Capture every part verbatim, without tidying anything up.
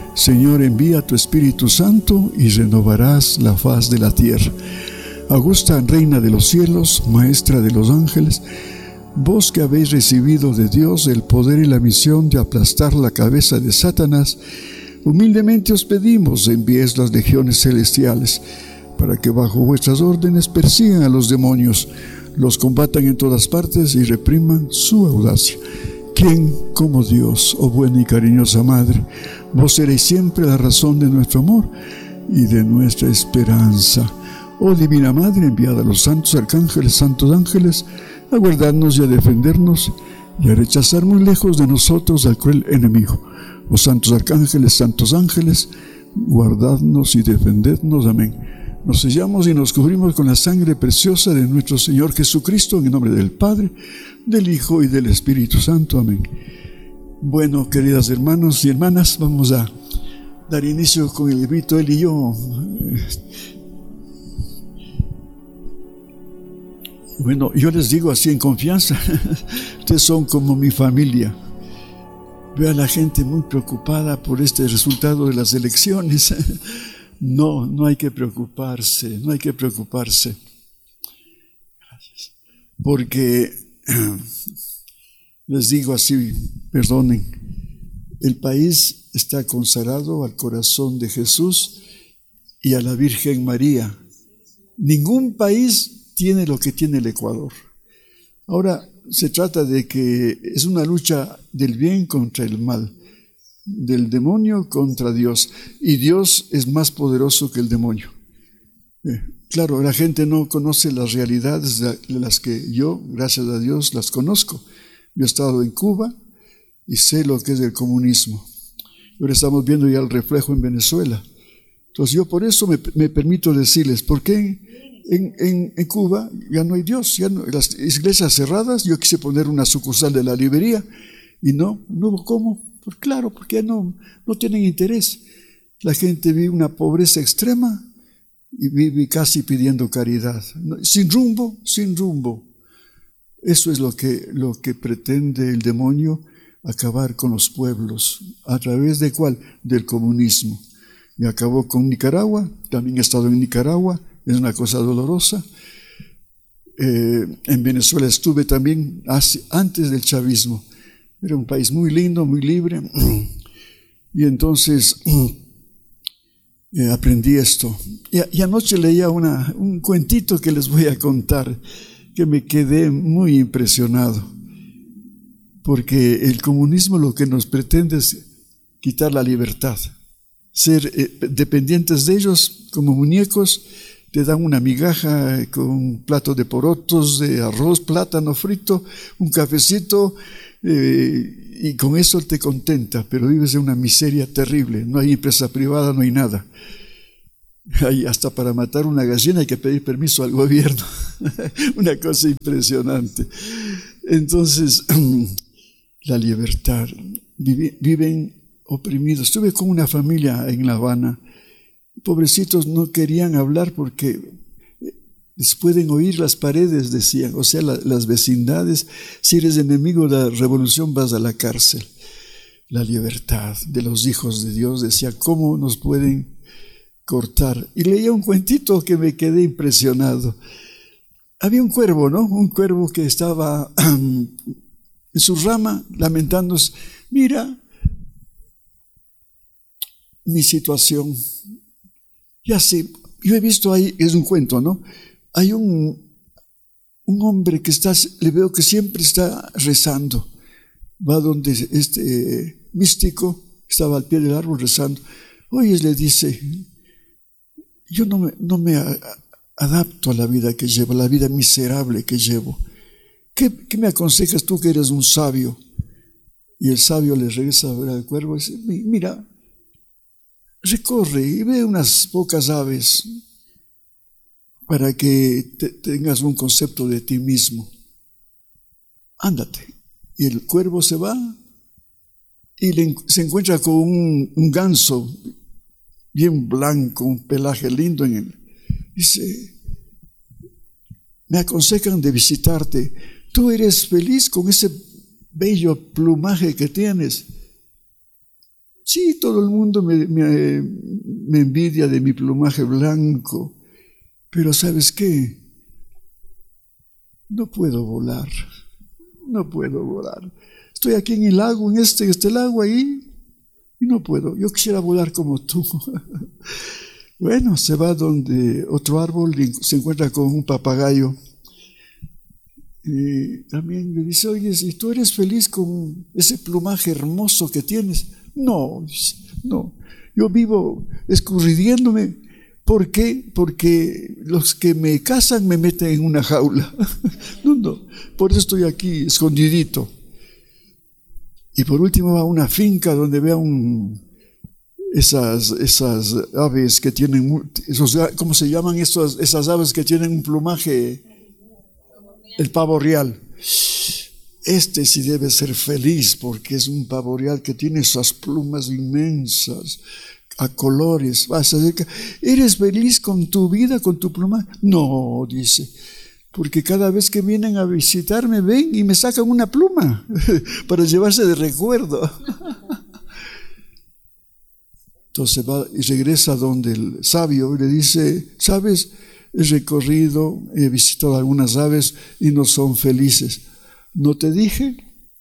Señor, envía tu Espíritu Santo y renovarás la faz de la tierra. Augusta Reina de los cielos, Maestra de los ángeles, vos que habéis recibido de Dios el poder y la misión de aplastar la cabeza de Satanás, humildemente os pedimos envíes las legiones celestiales para que bajo vuestras órdenes persigan a los demonios, los combatan en todas partes y repriman su audacia. ¿Quién como Dios, oh buena y cariñosa Madre? Vos seréis siempre la razón de nuestro amor y de nuestra esperanza. Oh Divina Madre, enviada a los santos arcángeles, santos ángeles, a guardarnos y a defendernos y a rechazar muy lejos de nosotros al cruel enemigo. Oh santos arcángeles, santos ángeles, guardadnos y defendednos. Amén. Nos sellamos y nos cubrimos con la sangre preciosa de nuestro Señor Jesucristo, en el nombre del Padre, del Hijo y del Espíritu Santo. Amén. Bueno, queridas hermanos y hermanas, vamos a dar inicio con el librito. Él y yo. Bueno, yo les digo así en confianza, ustedes son como mi familia. Veo a la gente muy preocupada por este resultado de las elecciones. No, no hay que preocuparse, no hay que preocuparse. Porque, les digo así, perdonen, el país está consagrado al corazón de Jesús y a la Virgen María. Ningún país tiene lo que tiene el Ecuador. Ahora, se trata de que es una lucha del bien contra el mal, del demonio contra Dios, y Dios es más poderoso que el demonio. Eh, claro, la gente no conoce las realidades de las que yo, gracias a Dios, las conozco. Yo he estado en Cuba y sé lo que es el comunismo. Ahora estamos viendo ya el reflejo en Venezuela. Entonces yo por eso me, me permito decirles, ¿por qué en, en, en Cuba ya no hay Dios? Ya no, las iglesias cerradas. Yo quise poner una sucursal de la librería y no, no hubo cómo. Pues claro, porque no, no tienen interés. La gente vive una pobreza extrema y vive casi pidiendo caridad. Sin rumbo, sin rumbo. Eso es lo que, lo que pretende el demonio, acabar con los pueblos. ¿A través de cuál? Del comunismo. Y acabó con Nicaragua. También he estado en Nicaragua. Es una cosa dolorosa. Eh, en Venezuela estuve también hace, antes del chavismo. Era un país muy lindo, muy libre. Y entonces eh, aprendí esto. Y, y anoche leía una, un cuentito que les voy a contar, que me quedé muy impresionado. Porque el comunismo lo que nos pretende es quitar la libertad. Ser eh, dependientes de ellos como muñecos. Te dan una migaja con un plato de porotos, de arroz, plátano frito, un cafecito, eh, y con eso te contenta, pero vives en una miseria terrible. No hay empresa privada, no hay nada. Hay hasta para matar una gallina hay que pedir permiso al gobierno. Una cosa impresionante. Entonces, la libertad. Vive, viven oprimidos. Estuve con una familia en La Habana. Pobrecitos no querían hablar porque les pueden oír las paredes, decían, o sea, la, las vecindades. Si eres enemigo de la revolución vas a la cárcel. La libertad de los hijos de Dios, decía, ¿cómo nos pueden cortar? Y leía un cuentito que me quedé impresionado. Había un cuervo, ¿no? Un cuervo que estaba en su rama lamentándose. Mira mi situación. Ya sé, yo he visto ahí, es un cuento, ¿no? Hay un, un hombre que está, le veo que siempre está rezando. Va donde este eh, místico estaba al pie del árbol rezando. Oye, le dice, yo no me, no me a, adapto a la vida que llevo, a la vida miserable que llevo. ¿Qué, qué me aconsejas tú que eres un sabio? Y el sabio le regresa a ver al cuervo y dice, mira, recorre y ve unas pocas aves para que te, tengas un concepto de ti mismo. Ándate. Y el cuervo se va y le, se encuentra con un, un ganso bien blanco, un pelaje lindo en él. Dice, me aconsejan de visitarte. Tú eres feliz con ese bello plumaje que tienes. Sí, todo el mundo me, me, me envidia de mi plumaje blanco, pero ¿sabes qué? No puedo volar, no puedo volar. Estoy aquí en el lago, en este, en este lago ahí, y no puedo. Yo quisiera volar como tú. Bueno, se va donde otro árbol y se encuentra con un papagayo. Y también le dice, oye, ¿y tú eres feliz con ese plumaje hermoso que tienes? No, no. Yo vivo escurridiéndome. ¿Por qué? Porque los que me cazan me meten en una jaula. No, no. Por eso estoy aquí, escondidito. Y por último va a una finca donde vea un, esas, esas aves que tienen, esos, ¿cómo se llaman esas, esas aves que tienen un plumaje? El pavo real. Este sí debe ser feliz porque es un pavo real que tiene esas plumas inmensas, a colores. Vas a decir, ¿eres feliz con tu vida, con tu plumaje? No, dice. Porque cada vez que vienen a visitarme, ven y me sacan una pluma para llevarse de recuerdo. Entonces va y regresa donde el sabio y le dice, ¿sabes? He recorrido, he visitado algunas aves y no son felices. ¿No te dije?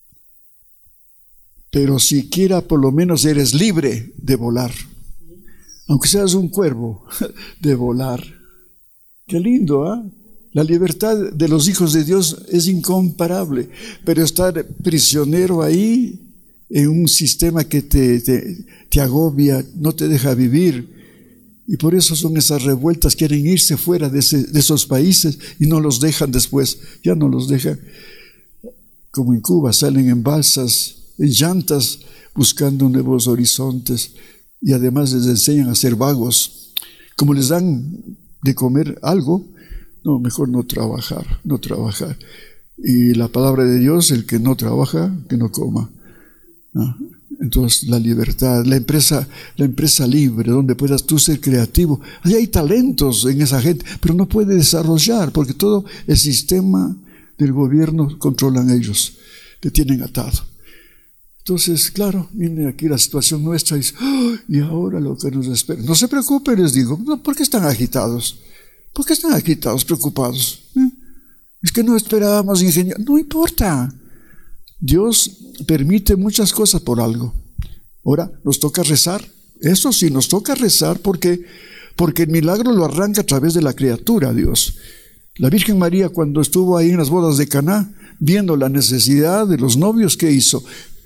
Pero siquiera por lo menos eres libre de volar. Aunque seas un cuervo, de volar. Qué lindo, ¿ah? ¿eh? La libertad de los hijos de Dios es incomparable, pero estar prisionero ahí en un sistema que te, te, te agobia, no te deja vivir. Y por eso son esas revueltas, quieren irse fuera de, ese, de esos países y no los dejan después, ya no los dejan. Como en Cuba, salen en balsas, en llantas, buscando nuevos horizontes y además les enseñan a ser vagos. Como les dan de comer algo, no, mejor no trabajar, no trabajar. Y la palabra de Dios, el que no trabaja, que no coma. ¿No? Entonces la libertad, la empresa, la empresa libre, donde puedas tú ser creativo. Allí hay talentos en esa gente, pero no puede desarrollar, porque todo el sistema del gobierno controlan ellos, te tienen atado. Entonces, claro, viene aquí la situación nuestra y dice, oh, y ahora lo que nos espera. No se preocupen, les digo, no, ¿por qué están agitados? ¿Por qué están agitados, preocupados? ¿Eh? Es que no esperábamos ingeniero. No importa. Dios permite muchas cosas por algo. Ahora, nos toca rezar. Eso sí, nos toca rezar porque, porque el milagro lo arranca a través de la criatura, Dios. La Virgen María, cuando estuvo ahí en las bodas de Caná, viendo la necesidad de los novios, ¿qué hizo?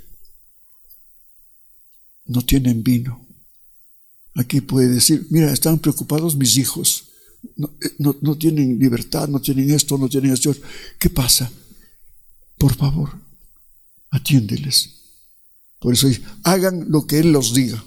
No tienen vino. Aquí puede decir, mira, están preocupados mis hijos. No, no, no tienen libertad, no tienen esto, no tienen esto. ¿Qué pasa? Por favor, atiéndeles. Por eso hagan lo que Él los diga.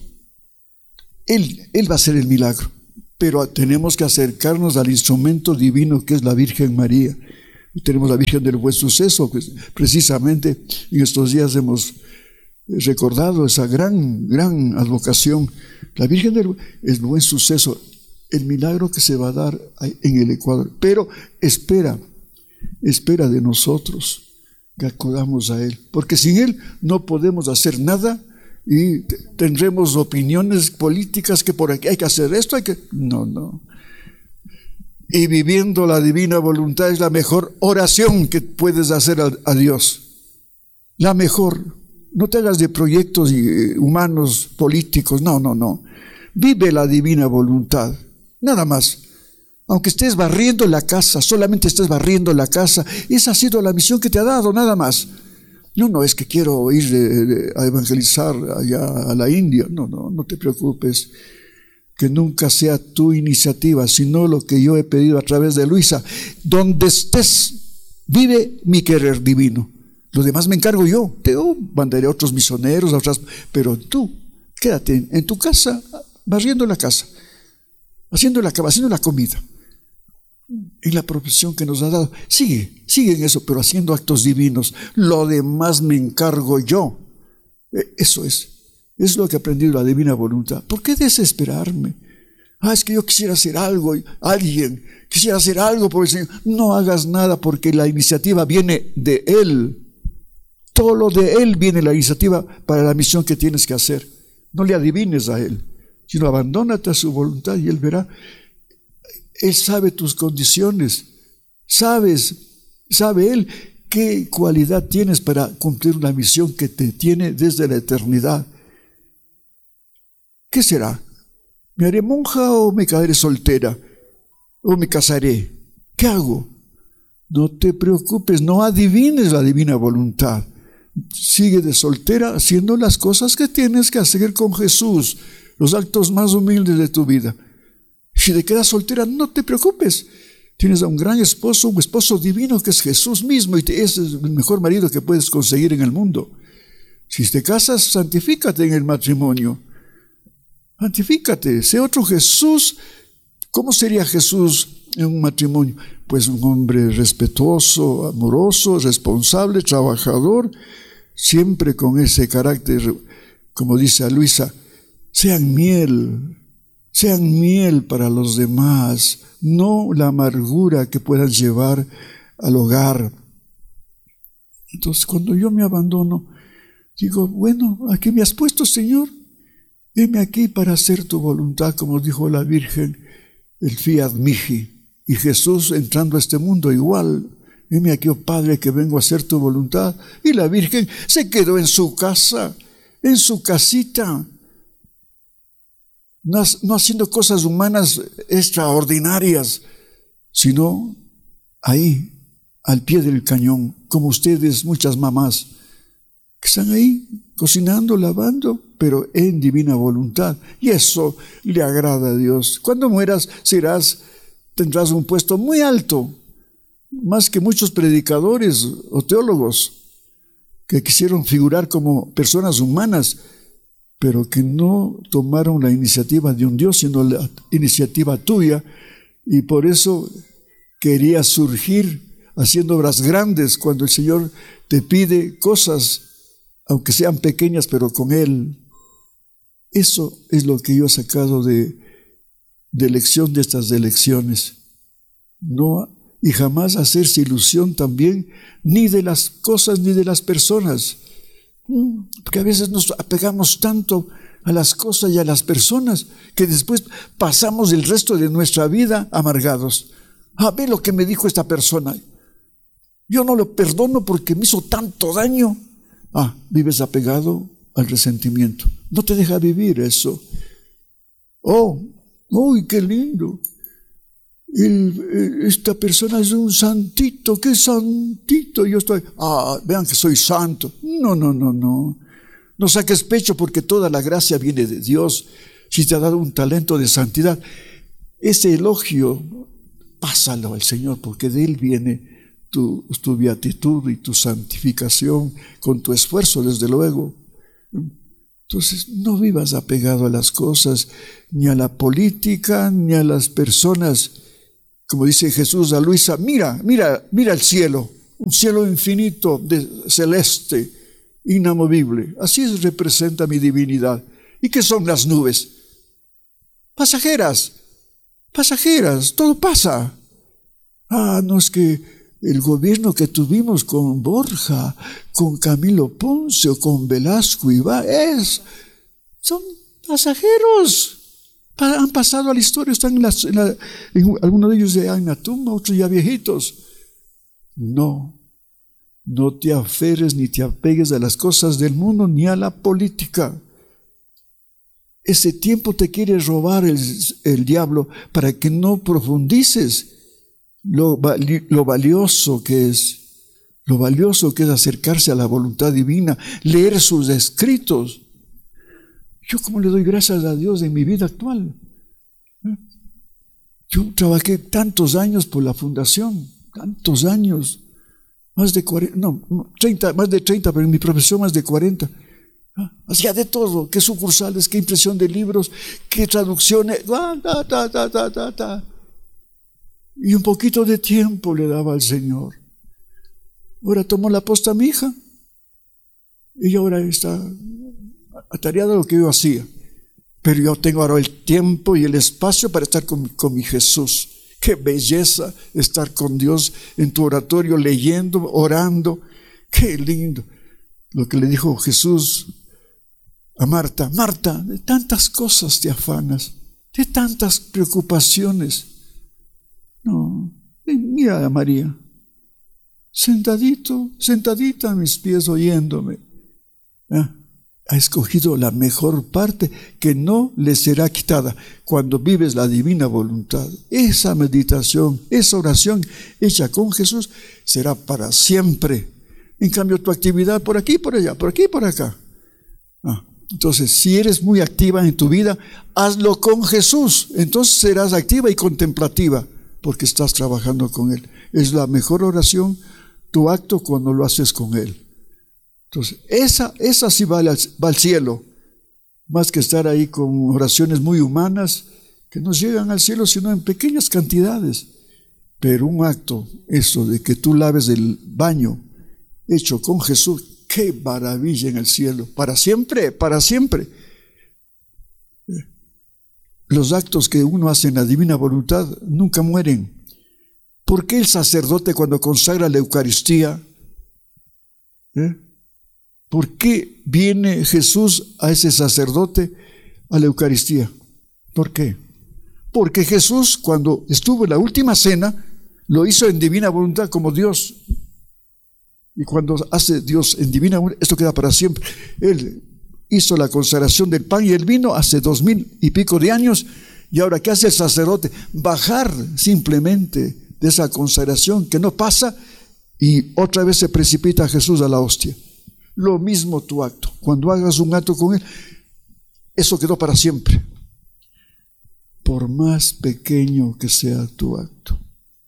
Él, Él va a hacer el milagro, pero tenemos que acercarnos al instrumento divino que es la Virgen María. Tenemos la Virgen del Buen Suceso, que precisamente en estos días hemos recordado esa gran, gran advocación. La Virgen del el Buen Suceso, el milagro que se va a dar en el Ecuador, pero espera, espera de nosotros que acudamos a Él, porque sin Él no podemos hacer nada y tendremos opiniones políticas que por aquí hay que hacer esto, hay que... No, no. Y viviendo la divina voluntad es la mejor oración que puedes hacer a, a Dios. La mejor. No te hagas de proyectos humanos, políticos, no, no, no. Vive la divina voluntad. Nada más. Aunque estés barriendo la casa, solamente estés barriendo la casa, esa ha sido la misión que te ha dado, nada más. No, no, es que quiero ir eh, a evangelizar allá a la India. No, no, no te preocupes. Que nunca sea tu iniciativa, sino lo que yo he pedido a través de Luisa. Donde estés, vive mi querer divino. Lo demás me encargo yo. Te mandaré a otros misioneros, a otras, pero tú, quédate en tu casa, barriendo la casa. Haciendo la cama, haciendo la comida, en la profesión que nos ha dado. Sigue, sigue en eso, pero haciendo actos divinos. Lo demás me encargo yo. Eso es, es lo que he aprendido la divina voluntad. ¿Por qué desesperarme? Ah, es que yo quisiera hacer algo, alguien, quisiera hacer algo por el Señor. No hagas nada porque la iniciativa viene de Él. Todo lo de Él viene la iniciativa para la misión que tienes que hacer. No le adivines a Él, sino abandónate a su voluntad y Él verá. Él sabe tus condiciones, sabes, sabe Él qué cualidad tienes para cumplir una misión que te tiene desde la eternidad. ¿Qué será? ¿Me haré monja o me quedaré soltera? ¿O me casaré? ¿Qué hago? No te preocupes, no adivines la divina voluntad. Sigue de soltera haciendo las cosas que tienes que hacer con Jesús, los actos más humildes de tu vida. Si te quedas soltera, no te preocupes. Tienes a un gran esposo, un esposo divino que es Jesús mismo, y ese es el mejor marido que puedes conseguir en el mundo. Si te casas, santifícate en el matrimonio. Santifícate, sé otro Jesús. ¿Cómo sería Jesús en un matrimonio? Pues un hombre respetuoso, amoroso, responsable, trabajador, siempre con ese carácter, como dice a Luisa, sean miel, sean miel para los demás, no la amargura que puedan llevar al hogar. Entonces, cuando yo me abandono, digo, bueno, aquí me has puesto, Señor, heme aquí para hacer tu voluntad, como dijo la Virgen, el fiat mihi. Y Jesús entrando a este mundo igual, heme aquí, oh Padre, que vengo a hacer tu voluntad. Y la Virgen se quedó en su casa, en su casita, no, no haciendo cosas humanas extraordinarias, sino ahí, al pie del cañón, como ustedes, muchas mamás, que están ahí cocinando, lavando, pero en divina voluntad. Y eso le agrada a Dios. Cuando mueras, serás, tendrás un puesto muy alto, más que muchos predicadores o teólogos que quisieron figurar como personas humanas, pero que no tomaron la iniciativa de un Dios, sino la iniciativa tuya, y por eso quería surgir haciendo obras grandes cuando el Señor te pide cosas, aunque sean pequeñas, pero con Él. Eso es lo que yo he sacado de, de lección de estas elecciones. No, y jamás hacerse ilusión también, ni de las cosas ni de las personas. Porque a veces nos apegamos tanto a las cosas y a las personas que después pasamos el resto de nuestra vida amargados. Ah, ve lo que me dijo esta persona. Yo no lo perdono porque me hizo tanto daño. Ah, vives apegado al resentimiento. No te deja vivir eso. Oh, uy, qué lindo. El, esta persona es un santito, qué santito. Yo estoy, ah, vean que soy santo. No, no, no, no. No saques pecho porque toda la gracia viene de Dios. Si te ha dado un talento de santidad, ese elogio, pásalo al Señor, porque de Él viene tu, tu beatitud y tu santificación con tu esfuerzo, desde luego. Entonces, no vivas apegado a las cosas, ni a la política, ni a las personas. Como dice Jesús a Luisa, mira, mira, mira el cielo, un cielo infinito, de, celeste, inamovible. Así representa mi divinidad. ¿Y qué son las nubes? Pasajeras, pasajeras, todo pasa. Ah, no, es que el gobierno que tuvimos con Borja, con Camilo Ponce o con Velasco Ibarra, es, son pasajeros. Han pasado a la historia, están en, las, en, la, en algunos de ellos ya en la tumba, otros ya viejitos. No, no te aferres ni te apegues a las cosas del mundo ni a la política. Ese tiempo te quiere robar el, el diablo para que no profundices lo, lo valioso que es, lo valioso que es acercarse a la voluntad divina, leer sus escritos. Yo como le doy gracias a Dios en mi vida actual. Yo trabajé tantos años por la fundación, tantos años, más de cuarenta, no, treinta, más de treinta, pero en mi profesión más de cuarenta. Hacía de todo, qué sucursales, qué impresión de libros, qué traducciones, ta, ta, ta, ta, ta, ta. Y un poquito de tiempo le daba al Señor. Ahora tomó la posta a mi hija y ahora está atareada a lo que yo hacía, pero yo tengo ahora el tiempo y el espacio para estar con, con mi Jesús. Qué belleza estar con Dios en tu oratorio, leyendo, orando. Qué lindo lo que le dijo Jesús a Marta, Marta, de tantas cosas te afanas, de tantas preocupaciones. No, mira a María, sentadito, sentadita a mis pies oyéndome. ¿Ah? Ha escogido la mejor parte que no le será quitada cuando vives la divina voluntad. Esa meditación, esa oración hecha con Jesús será para siempre. En cambio, tu actividad por aquí, por allá, por aquí, por acá. Ah, entonces, si eres muy activa en tu vida, hazlo con Jesús. Entonces serás activa y contemplativa porque estás trabajando con Él. Es la mejor oración, tu acto, cuando lo haces con Él. Entonces, esa, esa sí va al, va al cielo, más que estar ahí con oraciones muy humanas que no llegan al cielo sino en pequeñas cantidades. Pero un acto, eso de que tú laves el baño hecho con Jesús, qué maravilla en el cielo, para siempre, para siempre. Los actos que uno hace en la divina voluntad nunca mueren. ¿Por qué el sacerdote cuando consagra la Eucaristía, ¿eh? ¿por qué viene Jesús a ese sacerdote a la Eucaristía? ¿Por qué? Porque Jesús, cuando estuvo en la última cena, lo hizo en divina voluntad como Dios. Y cuando hace Dios en divina voluntad, esto queda para siempre. Él hizo la consagración del pan y el vino hace dos mil y pico de años. Y ahora, ¿qué hace el sacerdote? Bajar simplemente de esa consagración que no pasa y otra vez se precipita Jesús a la hostia. Lo mismo tu acto. Cuando hagas un acto con Él, eso quedó para siempre. Por más pequeño que sea tu acto.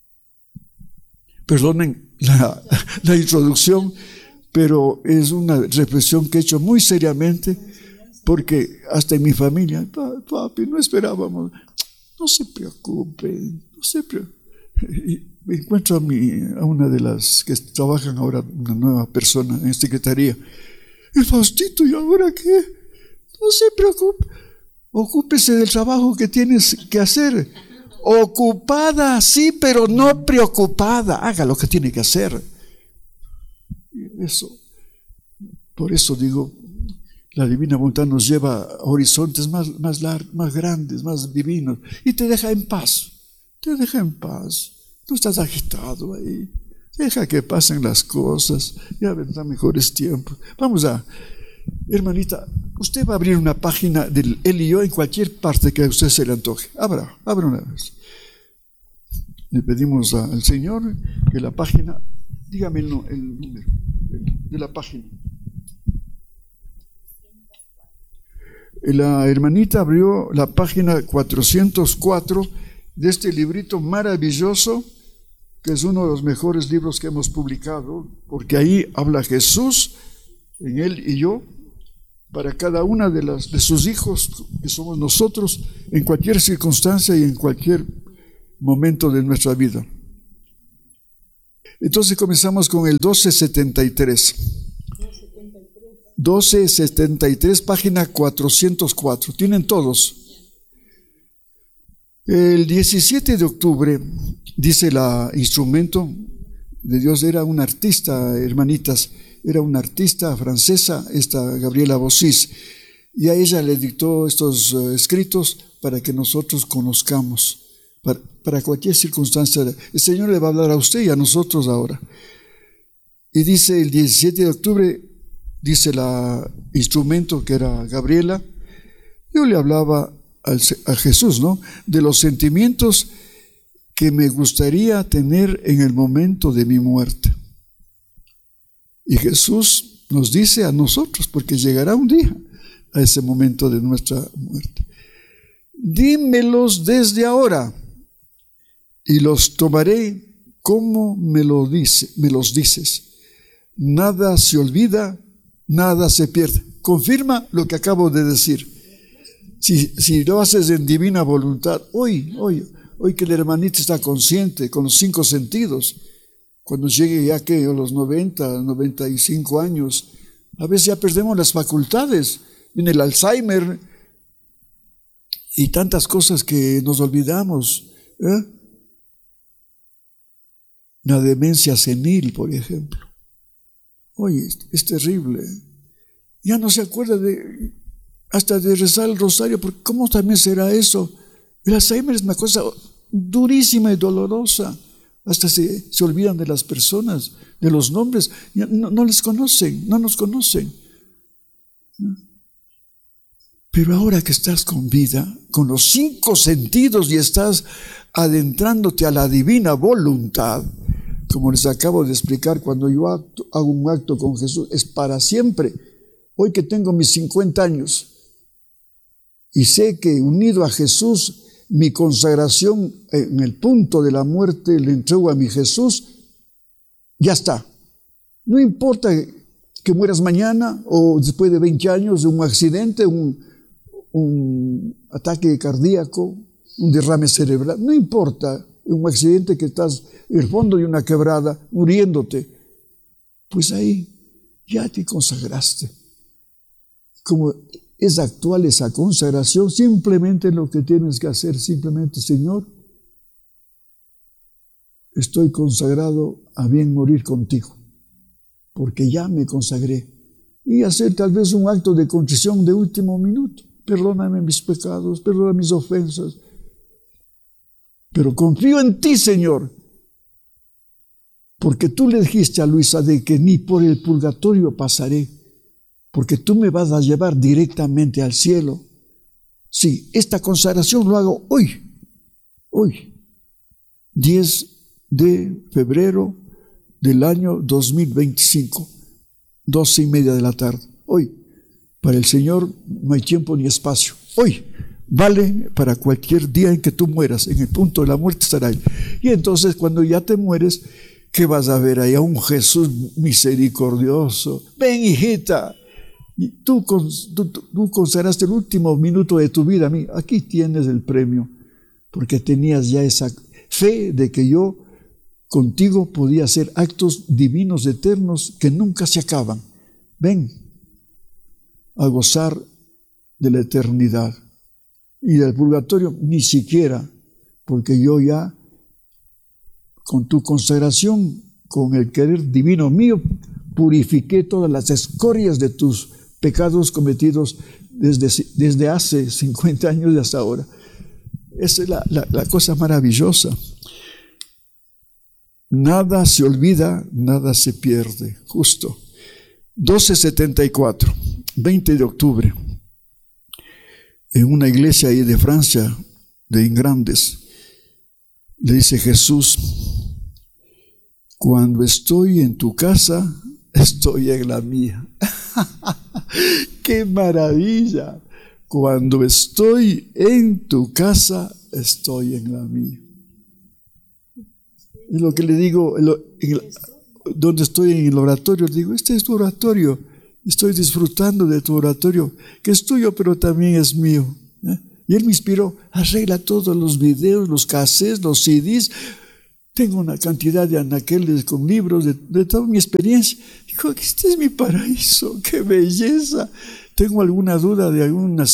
Perdonen la, la introducción, pero es una reflexión que he hecho muy seriamente, porque hasta en mi familia, papi, no esperábamos, no se preocupen, no se preocupen. Y me encuentro a, mi, a una de las que trabajan ahora, una nueva persona en secretaría. El Faustito, ¿y ahora qué? No se preocupe, ocúpese del trabajo que tienes que hacer. Ocupada, sí, pero no preocupada. Haga lo que tiene que hacer. Eso, por eso digo, la divina voluntad nos lleva a horizontes más, más, largos, más grandes, más divinos, y te deja en paz. Te deja en paz, no estás agitado ahí, deja que pasen las cosas, ya vendrán mejores tiempos. Vamos a, hermanita, usted va a abrir una página del Él y yo en cualquier parte que a usted se le antoje. Abra, abra una vez. Le pedimos al Señor que la página, dígame el, el número de la página. La hermanita abrió la página cuatrocientos cuatro de este librito maravilloso, que es uno de los mejores libros que hemos publicado, porque ahí habla Jesús, en Él y yo, para cada una de, las, de sus hijos, que somos nosotros, en cualquier circunstancia y en cualquier momento de nuestra vida. Entonces comenzamos con el doce setenta y tres. doce setenta y tres, página cuatrocientos cuatro. ¿Tienen todos? El diecisiete de octubre, dice la instrumento de Dios, era una artista, hermanitas, era una artista francesa, esta Gabriela Bossis, y a ella le dictó estos uh, escritos para que nosotros conozcamos, para, para cualquier circunstancia. El Señor le va a hablar a usted y a nosotros ahora. Y dice el diecisiete de octubre, dice la instrumento que era Gabriela, yo le hablaba a Jesús, ¿no?, de los sentimientos que me gustaría tener en el momento de mi muerte. Y Jesús nos dice a nosotros, porque llegará un día a ese momento de nuestra muerte: dímelos desde ahora y los tomaré como me, lo dice, me los dices. Nada se olvida, nada se pierde. Confirma lo que acabo de decir. Si, si lo haces en divina voluntad, hoy, hoy, hoy que el hermanito está consciente con los cinco sentidos, cuando llegue ya que a los noventa, noventa y cinco años, a veces ya perdemos las facultades, viene el Alzheimer y tantas cosas que nos olvidamos, ¿eh? La demencia senil, por ejemplo. Oye, es, es terrible. Ya no se acuerda de hasta de rezar el rosario, porque ¿cómo también será eso? El Alzheimer es una cosa durísima y dolorosa. Hasta se, se olvidan de las personas, de los nombres, no, no les conocen, no nos conocen. Pero ahora que estás con vida, con los cinco sentidos y estás adentrándote a la divina voluntad, como les acabo de explicar, cuando yo acto, hago un acto con Jesús, es para siempre. Hoy que tengo mis cincuenta años y sé que unido a Jesús, mi consagración en el punto de la muerte le entrego a mi Jesús, ya está. No importa que mueras mañana o después de veinte años de un accidente, un, un ataque cardíaco, un derrame cerebral, no importa, un accidente que estás en el fondo de una quebrada muriéndote, pues ahí ya te consagraste. Como es actual esa consagración, simplemente lo que tienes que hacer, simplemente, Señor, estoy consagrado a bien morir contigo, porque ya me consagré. Y hacer tal vez un acto de contrición de último minuto. Perdóname mis pecados, perdona mis ofensas. Pero confío en ti, Señor, porque tú le dijiste a Luisa de que ni por el purgatorio pasaré, porque tú me vas a llevar directamente al cielo. Sí, esta consagración lo hago hoy, hoy, diez de febrero del año dos mil veinticinco, doce y media de la tarde, hoy. Para el Señor no hay tiempo ni espacio, hoy. Vale para cualquier día en que tú mueras, en el punto de la muerte estará ahí. Y entonces cuando ya te mueres, ¿qué vas a ver ahí? A un Jesús misericordioso. Ven, hijita, y tú, tú, tú consagraste el último minuto de tu vida a mí. Aquí tienes el premio, porque tenías ya esa fe de que yo contigo podía hacer actos divinos eternos que nunca se acaban. Ven a gozar de la eternidad. Y del purgatorio ni siquiera, porque yo ya, con tu consagración, con el querer divino mío, purifiqué todas las escorias de tus pecados cometidos desde, desde hace cincuenta años y hasta ahora. Esa es la, la, la cosa maravillosa. Nada se olvida, nada se pierde. Justo. doce setenta y cuatro, veinte de octubre. En una iglesia ahí de Francia, de Ingrandes, le dice Jesús: cuando estoy en tu casa, estoy en la mía. ¡Qué maravilla! Cuando estoy en tu casa, estoy en la mía. Es lo que le digo, en el, donde estoy en el oratorio, digo, este es tu oratorio. Estoy disfrutando de tu oratorio, que es tuyo, pero también es mío. ¿eh? Y él me inspiró, arregla todos los videos, los cassettes, los C Ds. Tengo una cantidad de anaqueles con libros de, de toda mi experiencia. Dijo, este es mi paraíso, qué belleza. Tengo alguna duda de algunas